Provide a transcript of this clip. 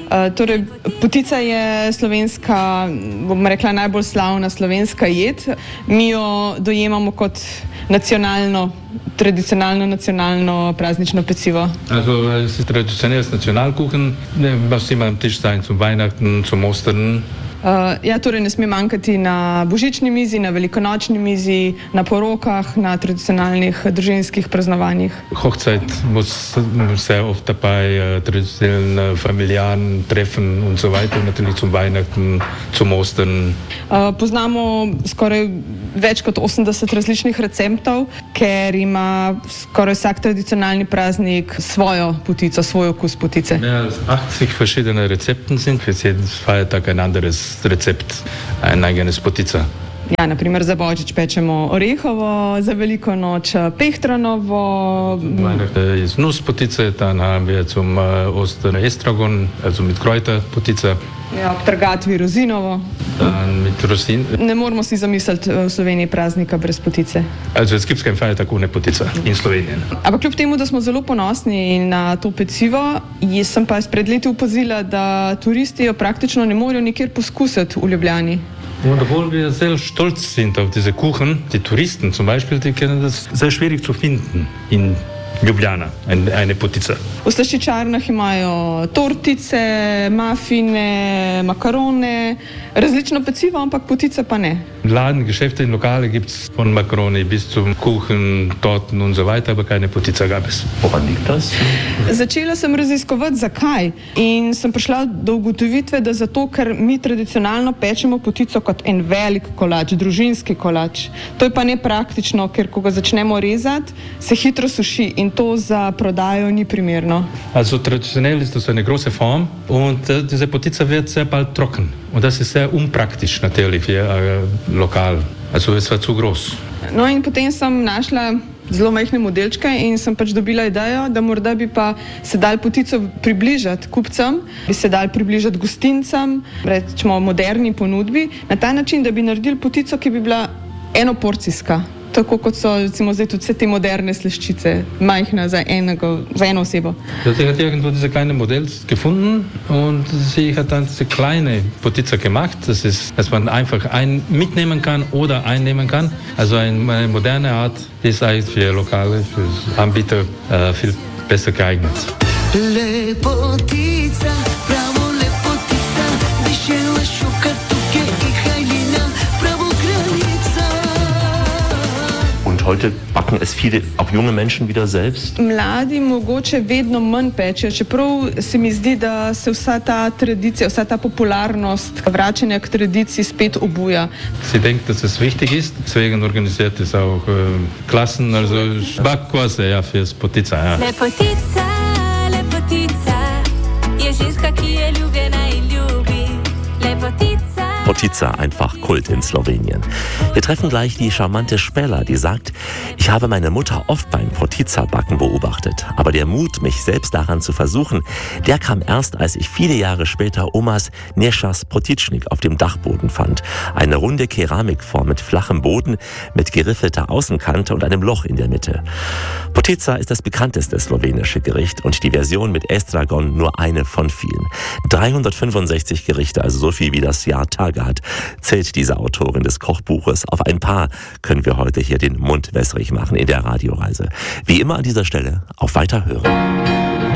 Torej, potica je slovenska, bom rekla, najbolj slavna slovenska jed. Mi jo dojemamo kot tradicionalno nacionalno praznično pecivo. Also es ist traditionelles Nationalkuchen, was immer am Tisch sein zum Weihnachten, zum Ostern. Torej ne sme manjkati na božični mizi, na velikonočni mizi, na porokah, na tradicionalnih družinskih praznovanjih. Hochzeit muss sehr oft dabei, traditionellen familiären Treffen und so weiter, natürlich zum Weihnachten, zum Ostern. Poznamo skoraj več kot 80 različnih receptov, ker ima skoraj vsak tradicionalni praznik svojo potico, svoj okus potice. Mehr als 80 verschiedene Rezepten sind, für jeden Feiertag ein anderes Rezept, ein eigenes potica. Ja, naprimer za božič pečemo orehovo, za veliko noč pehtranovo. Weihnachten ist Nusspotice, dann haben wir zum Ostern Estragon, also mit Kräuterpotica. Ja, ob trgatvi rozinovo. Dann mit Rosinen. Ne moramo si zamisliti v Sloveniji praznika brez potice. Also es gibt keinen Feiertag ohne Potica in Slowenien. Ampak kljub temu, da smo zelo ponosni na to pecivo, sem pa pred leti opazila, da turisti jo praktično ne morejo nikjer poskusiti v Ljubljani. Und obwohl wir sehr stolz sind auf diese Kuchen, die Touristen zum Beispiel, die können das sehr schwierig zu finden in Ljubljana, eine potica. V slaščičarnah imajo tortice, mafine, makarone, različno pecivo, ampak potice pa ne. Laden, Geschäfte in Lokale gibt es von Makaroni bis zum Kuchen, Torten und so weiter, aber keine Potica gab es. Woran liegt das? Začela sem raziskovati, zakaj, in sem prišla do ugotovitve, da zato, ker mi tradicionalno pečemo potico kot en velik kolač, družinski kolač. To je pa nepraktično, ker ko ga začnemo rezati, se hitro suši in to za prodajo ni primerno. Also traditionell ist das eine große Form und diese Potica wird sehr bald trocken. Und das ist sehr unpraktisch natürlich für lokal. Also es war zu groß. No in potem sem našla zelo majhne modelčke in sem pač dobila idejo, da morda bi pa se dal potico približati kupcem, bi se dal približati gostincem, rečemo moderni ponudbi, na ta način, da bi naredili potico, ki bi bila enoporcijska. Tako kot so recimo zdaj tudi vse te moderne slaščice, majhna za eno osebo. Sie hat irgendwo diese kleine Modell gefunden und sie hat dann diese kleine Potica gemacht. Das ist, dass man einfach einen mitnehmen kann oder einnehmen kann. Also eine moderne Art, die ist eigentlich für Lokale, für Anbieter viel besser geeignet. Lepotica, bravo Lepotica, diceva Schukartuke, Halina, bravo Kraljica. Und heute backen es viele, auch junge Menschen wieder selbst? Mladi mogoče vedno manj pečejo, čeprav se mi zdi, da se vsa ta tradicija, vsa ta popularnost vračanja k tradiciji spet obuja. Sie denkt, dass es wichtig ist, deswegen organisiert es auch Klassen, also Backkurse, ja, fürs Potica. Ja. Lepotica, Lepotica, je ženska, ki je ljubljena in ljubi. Lepotica. Potica, einfach Kult in Slowenien. Wir treffen gleich die charmante Spela, die sagt, ich habe meine Mutter oft beim Potica-Backen beobachtet. Aber der Mut, mich selbst daran zu versuchen, der kam erst, als ich viele Jahre später Omas Neschas Potičnik auf dem Dachboden fand. Eine runde Keramikform mit flachem Boden, mit geriffelter Außenkante und einem Loch in der Mitte. Potica ist das bekannteste slowenische Gericht und die Version mit Estragon nur eine von vielen. 365 Gerichte, also so viel wie das Jahr Tage hat, zählt diese Autorin des Kochbuches. Auf ein paar können wir heute hier den Mund wässrig machen in der Radioreise. Wie immer an dieser Stelle auf Weiterhören.